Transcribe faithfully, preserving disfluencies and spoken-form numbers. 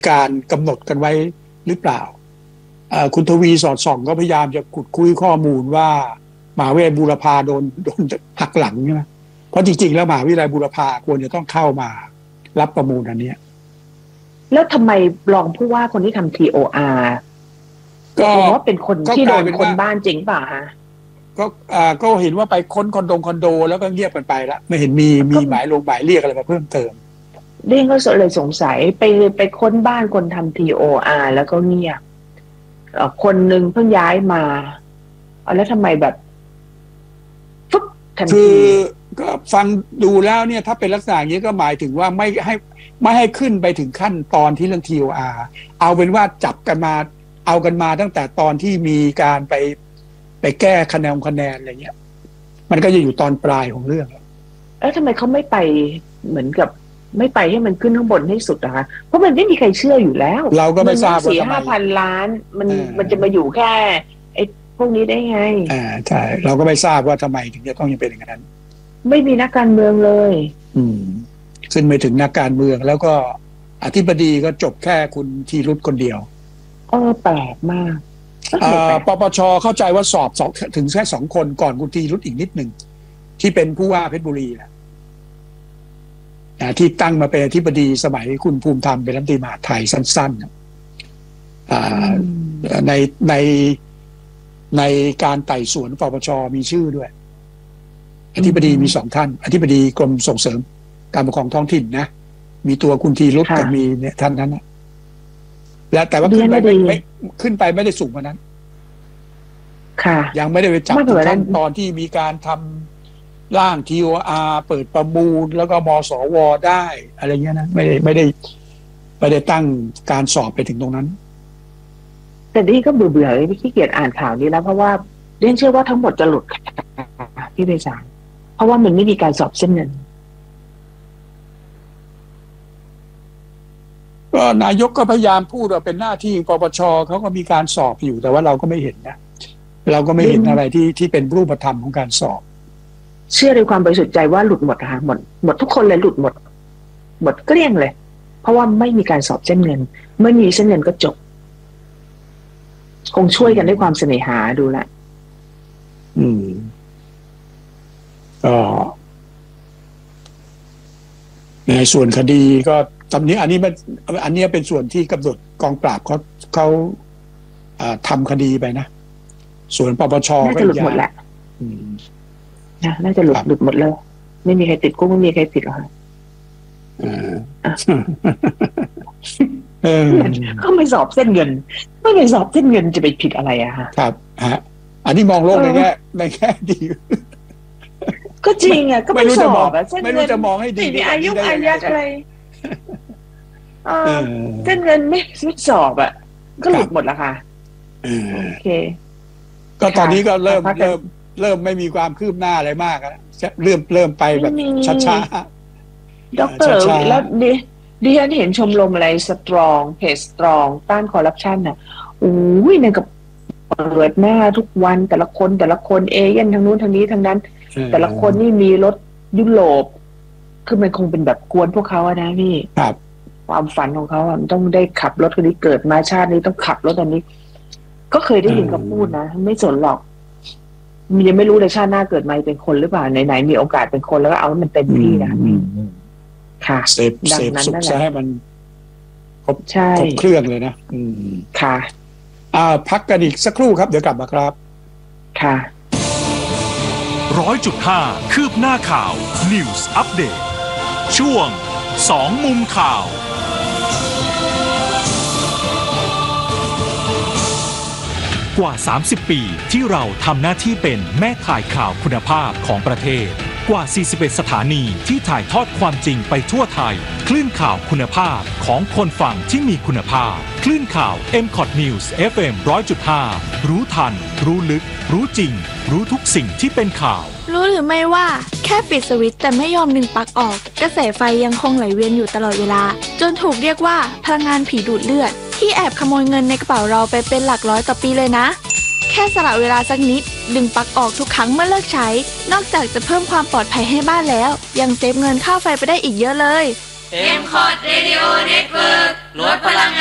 การกำหนดกันไว้หรือเปล่าคุณทวีสอดส่องก็พยายามจะขุดคุยข้อมูลว่ามหาวิทยาลัยบูรพาโดนโดนหักหลังใช่ไหมเพราะจริงๆแล้วมหาวิทยาลัยบูรพาควรจะต้องเข้ามารับประมูลอันนี้แล้วทำไมรองผู้ว่าคนที่ทำ ที โอ อาร์ ก็ว่าเป็นคนที่โดนคนบ้านจริงป่ะฮะก็อ่าก็เห็นว่าไปค้นคอนโดคอนโดแล้วก็เงียบกันไปละไม่เห็นมีมีหมายลงหมายเรียกอะไรมาเพิ่มเติมเด้งก็เลยสงสัยไปไปค้นบ้านคนทำ ที โอ อาร์ แล้วก็เงียบคนหนึ่งเพิ่งย้ายมาแล้วทำไมแบบฟึ๊บทันทีคือก็ฟังดูแล้วเนี่ยถ้าเป็นลักษณะอย่างนี้ก็หมายถึงว่าไม่ให้ไม่ให้ขึ้นไปถึงขั้นตอนที่เรื่อง ที โอ อาร์ เอาเป็นว่าจับกันมาเอากันมาตั้งแต่ตอนที่มีการไปไปแก้คะแนนคะแนนอะไรเงี้ยมันก็จะอยู่ตอนปลายของเรื่องแล้วทำไมเขาไม่ไปเหมือนกับไม่ไปให้มันขึ้นข้างบนให้สุดนะคะเพราะมันไม่มีใครเชื่ออยู่แล้วเราก็ไม่ทราบว่าสี่ห้าพันล้านมันมันจะมาอยู่แค่ไอ้พวกนี้ได้ไงอ่าใช่เราก็ไม่ทราบว่าทำไมถึงจะต้องยังเป็นอย่างนั้นไม่มีนักการเมืองเลยอืมขึ้นไปถึงนักการเมืองแล้วก็อธิบดีก็จบแค่คุณธีรุธคนเดียวเออแปลกมากปปชเข้าใจว่าสอบสองถึงแค่สองคนก่อนคุณธีรุธอีกนิดหนึ่งที่เป็นผู้ว่าเพชรบุรีนะที่ตั้งมาเป็นอธิบดีสมัยคุณภูมิธรรมเป็นรัฐมนตรีมหาดไทยสั้นๆในในในการไต่สวนปปชมีชื่อด้วยอธิบดีมีสองท่านอธิบดีกรมส่งเสริมการปกครองท้องถิ่นนะมีตัวคุณธีรุธกับมีเนี่ยท่านนั้นนะและแต่ว่าขึ้นไปไม่ไม่ขึ้นไปไม่ได้สูงกว่านั้นค่ะยังไม่ได้ไปจับขั้นตอนที่มีการทำร่าง ที โอ อาร์ เปิดประมูลแล้วก็มสวได้อะไรเงี้ยนะไม่ได้ไม่ได้ไม่ได้ตั้งการสอบไปถึงตรงนั้นแต่นี่ก็เบื่อเบื่อเลยขี้เกียจอ่านข่าวนี้แล้วเพราะว่าเรียนเชื่อว่าทั้งหมดจะหลุดพี่เบสานเพราะว่ามันไม่มีการสอบเส้นเงินก็นายกก็พยายามพูดว่าเป็นหน้าที่ปปชเขาก็มีการสอบอยู่แต่ว่าเราก็ไม่เห็นนะเราก็ไม่เห็นอะไรที่ที่เป็นรูปธรรมของการสอบเชื่อในความบริสุทธิ์ใจว่าหลุดหมดนะคะหมดหมดทุกคนเลยหลุดหมดหมดเกลี้ยงเลยเพราะว่าไม่มีการสอบเส้นเงินเมื่อมีเส้นเงินก็จบคงช่วยกันด้วยความเสน่หาดูแลอืมก็ในส่วนคดีก็ตอนนี้อันนี้มันอันนี้เป็นส่วนที่กำหนดกองปราบเขาเขาทำคดีไปนะส่วนปปชน่าจะหลุดหมดแหละนะน่าจะหลุดหลุดหมดเลยไม่มีใครติดคุกไม่มีใครผิดหรอกค่ะก็ไม่สอบเส้นเงินไม่ไปสอบเส้นเงินจะไปผิดอะไรอะฮะครับฮะอันนี้มองโลกในแง่ในแง่ดีก็จริงอะก็ไม่สอบอะเส้นเงินไม่รู้จะมองให้ดีมีอายุอายัดอะไรเส้นเงินไม่ไม่สอบอะก็หลุดหมดแล้วค่ะโอเคก็ตอนนี้ก็เริ่มเริ่มเริ่มไม่มีความคืบหน้าอะไรมากแล้วเริ่มเริ่มไปแบบช้าๆด็อกเตอร์แล้วดิดิฉันเห็นชมรมอะไรสตรองเพจสตรองต้านคอร์รัปชันน่ะโอ้ยเนี่ยกับเปิดหน้าทุกวันแต่ละคนแต่ละคนเอเย่นทางนู้นทางนี้ทางนั้นแต่ละคนนี่มีรถยุโรปคือมันคงเป็นแบบกวนพวกเขาอะนะพี่ครับความฝันของเขาอะมันต้องได้ขับรถคันนี้เกิดมาชาตินี้ต้องขับรถคันนี้ก็เคยได้ยินเขาพูดนะไม่สนหรอกมันยังไม่รู้เลยชาติหน้าเกิดมาเป็นคนหรือเปล่าไหนๆมีโอกาสเป็นคนแล้วก็เอามันเต็มที่นะค่ะเสพเสพสุขซะให้มันครบใช่ครบเครื่องเลยนะอืมค่ะอ่าพักกันอีกสักครู่ครับเดี๋ยวกลับมาครับค่ะร้อยจุดห้าคืบหน้าข่าว News Update ช่วงสองมุมข่าวกว่าสามสิบปีที่เราทำหน้าที่เป็นแม่ข่ายข่าวคุณภาพของประเทศกว่าสี่สิบเอ็ดสถานีที่ถ่ายทอดความจริงไปทั่วไทยคลื่นข่าวคุณภาพของคนฟังที่มีคุณภาพคลื่นข่าว เอ็ม คอท News เอฟ เอ็ม หนึ่งร้อยจุดห้า รู้ทันรู้ลึกรู้จริงรู้ทุกสิ่งที่เป็นข่าวรู้หรือไม่ว่าแค่ปิดสวิตช์แต่ไม่ยอมดึงปลั๊กออกกระแสไฟยังคงไหลเวียนอยู่ตลอดเวลาจนถูกเรียกว่าพลังงานผีดูดเลือดที่แอบขโมยเงินในกระเป๋าเราไปเป็นหลักร้อยต่อปีเลยนะแค่สละเวลาสักนิดดึงปลั๊กออกทุกครั้งเมื่อเลิกใช้นอกจากจะเพิ่มความปลอดภัยให้บ้านแล้วยังเซฟเงินค่าไฟไปได้อีกเยอะเลยเอ็ม คอท Radio Network ลดพลัง